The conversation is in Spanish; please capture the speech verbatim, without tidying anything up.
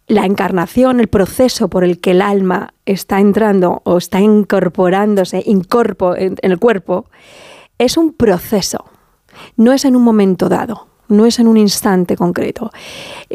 la encarnación, el proceso por el que el alma está entrando o está incorporándose, incorpo en, en el cuerpo, es un proceso, no es en un momento dado. No es en un instante concreto.